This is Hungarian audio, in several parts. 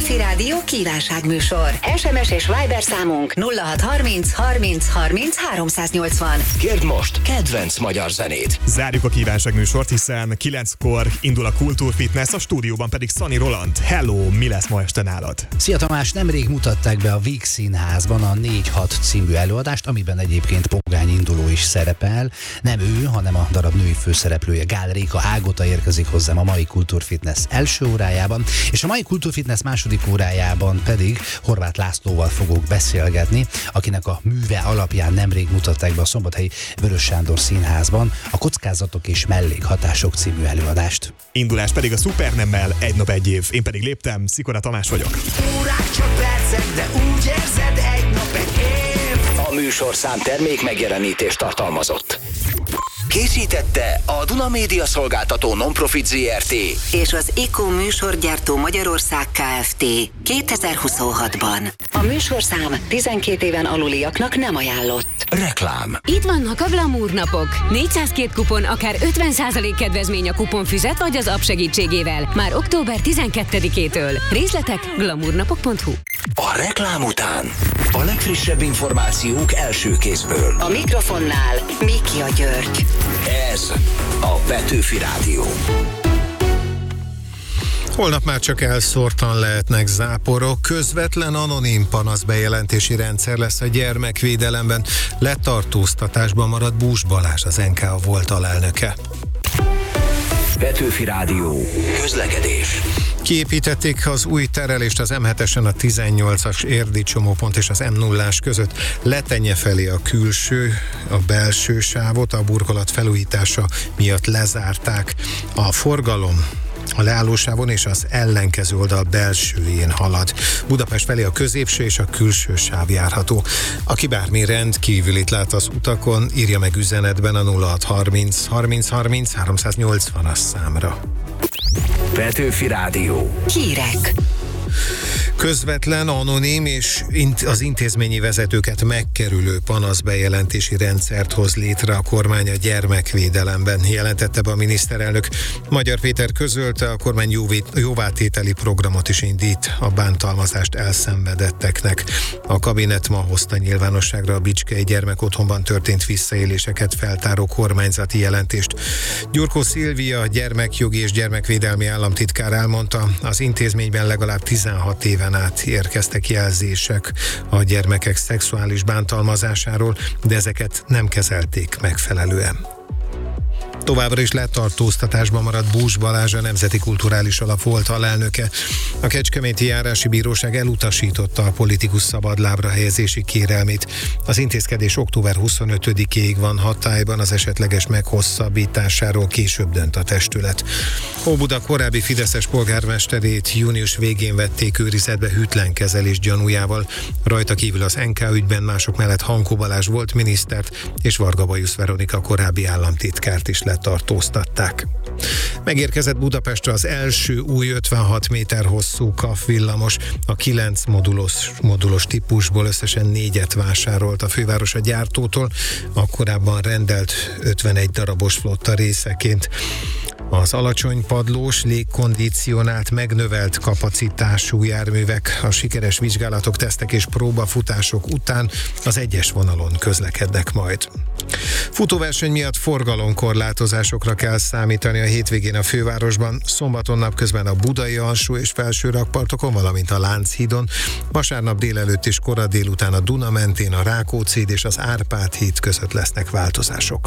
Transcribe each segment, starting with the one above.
Petőfi Rádió kívánságműsor. SMS és Viber számunk 0630 30 30 380. Kérd most kedvenc magyar zenét. Zárjuk a kívánságműsort, hiszen 9-kor indul a Kultúrfitness, a stúdióban pedig Szani Roland. Hello, mi lesz ma este nálad? Szia Tamás, nemrég mutatták be a Víg Színházban a 4-6 című előadást, amiben egyébként Pogány Induló is szerepel. Nem ő, hanem a darab női főszereplője Gál Réka Ágota érkezik hozzám a mai Kultúrfitness első órájában, és a mai Kultúrfitness második órájában pedig Horváth Lászlóval fogok beszélgetni, akinek a műve alapján nemrég mutatták be a Szombathelyi Vörös Sándor Színházban a Kockázatok és mellékhatások című előadást. Indulás pedig a Szupernemmel, Egy nap egy év. Én pedig léptem, Szikora Tamás vagyok. Órák csak percek, de úgy érzed, egy nap egy év. A műsorszám termék megjelenítést tartalmazott. Készítette a Duna Média Szolgáltató Nonprofit Zrt. És az IKO műsorgyártó Magyarország Kft. 2026-ban. A műsorszám 12 éven aluliaknak nem ajánlott. Reklám. Itt vannak a Glamour napok. 402 kupon, akár 50% kedvezmény a kuponfüzet vagy az app segítségével. Már október 12-től. Részletek glamournapok.hu. A reklám után a legfrissebb információk első kézből. A mikrofonnál Miki György. Ez a Petőfi Rádió. Holnap már csak elszórtan lehetnek záporok. Közvetlen anonim panaszbejelentési rendszer lesz a gyermekvédelemben. Letartóztatásban marad Bús Balázs, az NKA volt alelnöke. Petőfi Rádió. Közlekedés. Kiépítették az új terelést az M7-esen a 18-as érdi csomópont és az M0-ás között. Letenye felé a külső, a belső sávot, a burkolat felújítása miatt lezárták. A forgalom a leállósávon és az ellenkező oldal belsőjén halad. Budapest felé a középső és a külső sáv járható. Aki bármi rendkívülit lát az utakon, írja meg üzenetben a 0630 30 30 380-as számra. Petőfi Rádió. Hírek. Közvetlen, anonim és az intézményi vezetőket megkerülő panaszbejelentési rendszert hoz létre a kormány a gyermekvédelemben, jelentette be a miniszterelnök. Magyar Péter közölte, a kormány jóvátételi programot is indít a bántalmazást elszenvedetteknek. A kabinet ma hozta nyilvánosságra a Bicskei Gyermekotthonban történt visszaéléseket feltáró kormányzati jelentést. Gyurkó Szilvia, gyermekjogi és gyermekvédelmi államtitkár elmondta, az intézményben legalább 16 éven át érkeztek jelzések a gyermekek szexuális bántalmazásáról, de ezeket nem kezelték megfelelően. Továbbra is letartóztatásban maradt Bús Balázs, a Nemzeti Kulturális Alap volt alelnöke. A Kecskeméti Járási Bíróság elutasította a politikus szabadlábra helyezési kérelmét. Az intézkedés október 25-ig van hatályban, az esetleges meghosszabbításáról később dönt a testület. Óbuda korábbi fideszes polgármesterét június végén vették őrizetbe hűtlen kezelés gyanújával. Rajta kívül az NK ügyben mások mellett Hankó Balázs volt minisztert és Varga Bajusz Veronika korábbi államtitkárt is letartóztatták. Megérkezett Budapestre az első új 56 méter hosszú KAF villamos. A 9 modulos típusból összesen 4-et vásárolt a főváros a gyártótól, a korábban rendelt 51 darabos flotta részeként. Az alacsony padlós, légkondicionált, megnövelt kapacitású járművek a sikeres vizsgálatok, tesztek és próbafutások után az egyes vonalon közlekednek majd. Futóverseny miatt forgalomkorlátozásokra kell számítani a hétvégén a fővárosban, szombaton napközben a budai alsó és felső rakpartokon, valamint a Lánchídon, vasárnap délelőtt és kora délután a Duna mentén, a Rákóczi híd és az Árpád híd között lesznek változások.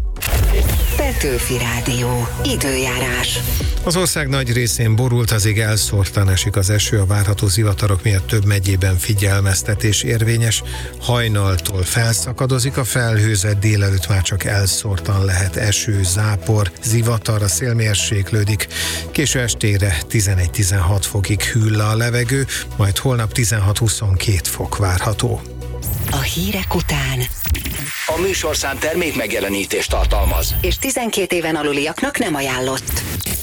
Petőfi Rádió. Időjárás. Az ország nagy részén borult, az ég elszórtan esik az eső, a várható zivatarok miatt több megyében figyelmeztetés érvényes. Hajnaltól felszakadozik a felhőzet, délelőtt már csak elszórtan lehet eső, zápor, zivatar, a szél mérséklődik. Késő estére 11-16 fokig hűl le a levegő, majd holnap 16-22 fok várható. A hírek után A műsorszám termék megjelenítést tartalmaz. és 12 éven aluliaknak nem ajánlott.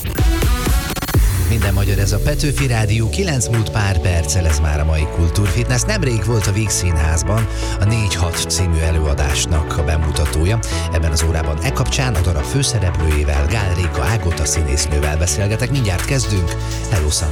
Minden magyar, ez a Petőfi Rádió, 9 múlt pár perccel, ez már a mai Kultúrfitness. Nemrég volt a Víg Színházban a 4-6 című előadásnak a bemutatója. Ebben az órában kapcsán a darab főszereplőjével, Gál Réka Ágota színésznővel beszélgetek. Mindjárt kezdünk. Hello, Szani!